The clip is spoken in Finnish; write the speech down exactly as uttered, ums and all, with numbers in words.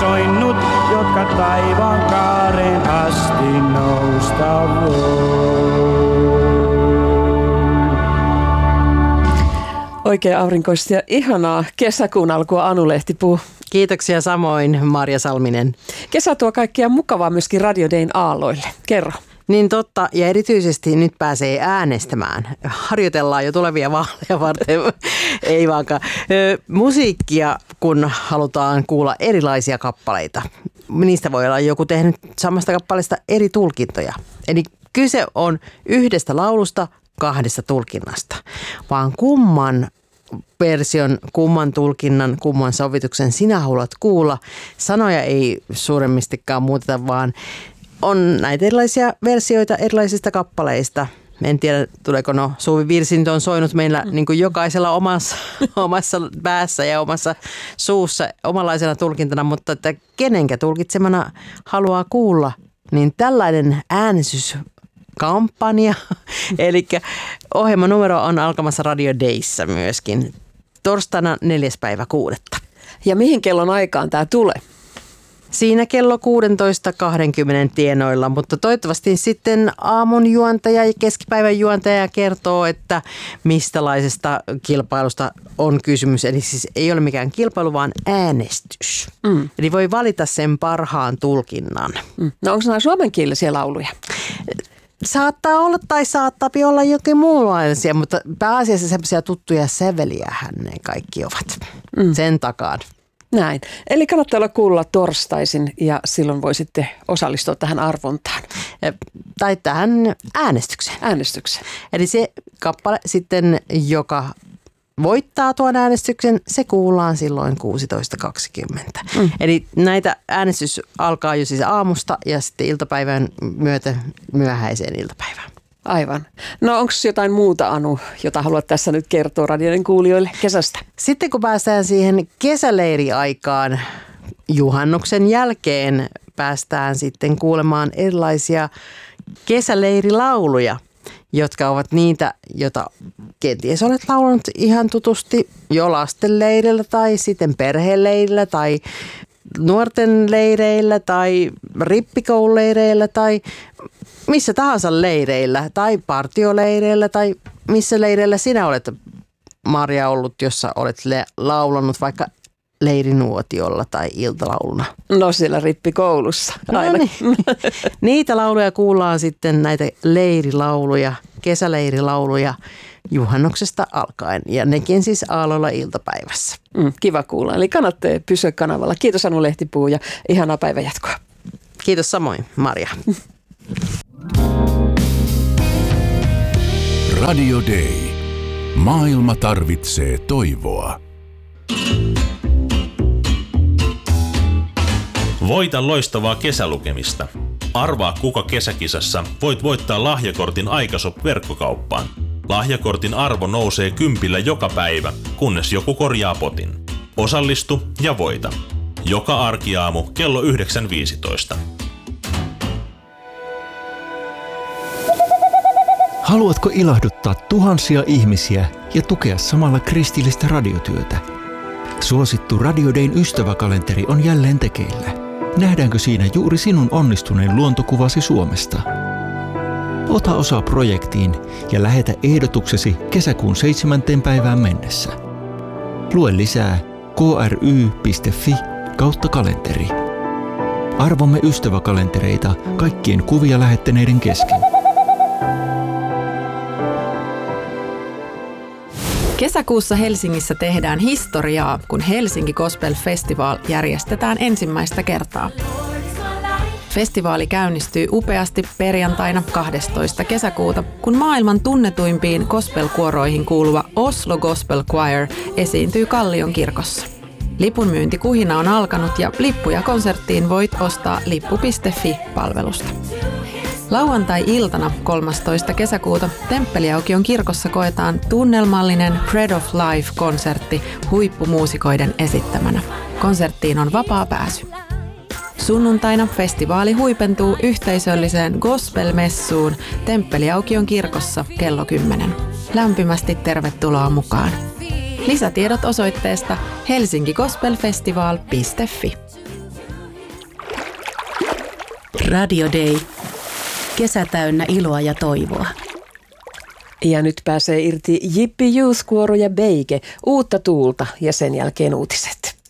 soinnut, jotka taivaan kaareen asti nousta voi. Oikein aurinkoista ja ihanaa kesäkuun alkua, Anu Lehtipuu. Kiitoksia samoin, Marja Salminen. Kesä tuo kaikkea mukavaa myöskin Radio Dayn aalloille. Kerro. Niin totta, ja erityisesti nyt pääsee äänestämään. Harjoitellaan jo tulevia vaaleja varten, ei vaankaan. Musiikkia, kun halutaan kuulla erilaisia kappaleita. Niistä voi olla joku tehnyt samasta kappaleesta eri tulkintoja. Eli kyse on yhdestä laulusta, kahdesta tulkinnasta, vaan kumman version, kumman tulkinnan, kumman sovituksen sinä haluat kuulla. Sanoja ei suuremmistikaan muuteta, vaan on näitä erilaisia versioita erilaisista kappaleista. En tiedä, tuleeko no Suvi Virsi on soinut meillä niin kuin jokaisella omassa, omassa päässä ja omassa suussa omanlaisena tulkintana, mutta että kenenkä tulkitsemana haluaa kuulla, niin tällainen äänestys kampanja. Eli ohjelman numero on alkamassa Radio Dayssä myöskin torstaina neljäs päivä kuudetta. Ja mihin kellon aikaan tämä tulee? Siinä kello kuusitoista kaksikymmentä tienoilla, mutta toivottavasti sitten aamun juontaja ja keskipäivän juontaja kertoo, että mistälaisesta kilpailusta on kysymys. Eli siis ei ole mikään kilpailu, vaan äänestys. Mm. Eli voi valita sen parhaan tulkinnan. Mm. No onko nämä suomenkielisiä lauluja? Saattaa olla tai saattaa olla jokin muunlaisia, mutta pääasiassa semmoisia tuttuja säveliähän ne kaikki ovat mm. sen takaan. Näin. Eli kannattaa olla kuulla torstaisin ja silloin voi sitten osallistua tähän arvontaan. Ja, tai tähän äänestykseen. Äänestykseen. Eli se kappale sitten, joka voittaa tuon äänestyksen, se kuullaan silloin kuusitoista kaksikymmentä. Mm. Eli näitä äänestys alkaa jo siis aamusta ja sitten iltapäivän myötä myöhäiseen iltapäivään. Aivan. No onko jotain muuta, Anu, jota haluat tässä nyt kertoa radioiden kuulijoille kesästä? Sitten kun päästään siihen kesäleiriaikaan, juhannuksen jälkeen päästään sitten kuulemaan erilaisia kesäleirilauluja, jotka ovat niitä, joita kenties olet laulanut ihan tutusti jo lastenleirillä tai sitten perheleirillä tai nuorten leireillä tai rippikoululeireillä tai missä tahansa leireillä tai partioleireillä tai missä leireillä sinä olet, Marja, ollut, jossa olet le- laulanut vaikka leirinuotiolla tai iltalauluna. No siellä rippikoulussa aina. No niin. Niitä lauluja kuullaan sitten, näitä leirilauluja, kesäleirilauluja juhannuksesta alkaen ja nekin siis aalloilla iltapäivässä. Mm, kiva kuulla. Eli kannattaa pysyä kanavalla. Kiitos Anu Lehtipuu ja ihanaa päivänjatkoa. Kiitos samoin, Marja. Radio Day. Maailma tarvitsee toivoa. Voita loistavaa kesälukemista. Arvaa, kuka kesäkisassa voit voittaa lahjakortin Aikashop-verkkokauppaan. Lahjakortin arvo nousee kympillä joka päivä, kunnes joku korjaa potin. Osallistu ja voita. Joka arkiaamu kello yhdeksän viisitoista. Haluatko ilahduttaa tuhansia ihmisiä ja tukea samalla kristillistä radiotyötä? Suosittu Radio Dayn ystäväkalenteri on jälleen tekeillä. Nähdäänkö siinä juuri sinun onnistuneen luontokuvasi Suomesta? Ota osaa projektiin ja lähetä ehdotuksesi kesäkuun seitsemänteen päivään mennessä. Lue lisää kry piste fi kautta kalenteri. Arvomme ystäväkalentereita kaikkien kuvia lähettäneiden kesken. Kesäkuussa Helsingissä tehdään historiaa, kun Helsinki Gospel Festival järjestetään ensimmäistä kertaa. Festivaali käynnistyy upeasti perjantaina kahdestoista kesäkuuta, kun maailman tunnetuimpiin gospelkuoroihin kuuluva Oslo Gospel Choir esiintyy Kallion kirkossa. Lipunmyyntikuhina on alkanut ja lippuja konserttiin voit ostaa lippu piste fi-palvelusta. Lauantai-iltana kolmastoista kesäkuuta Temppeliaukion kirkossa koetaan tunnelmallinen Bread of Life-konsertti huippumuusikoiden esittämänä. Konserttiin on vapaa pääsy. Sunnuntaina festivaali huipentuu yhteisölliseen gospel-messuun Temppeliaukion kirkossa kello kymmenen. Lämpimästi tervetuloa mukaan. Lisätiedot osoitteesta helsinki gospel festival piste fi. Radio Day. Kesä täynnä iloa ja toivoa. Ja nyt pääsee irti Jippi Youth-kuoro ja Beike, uutta tuulta ja sen jälkeen uutiset.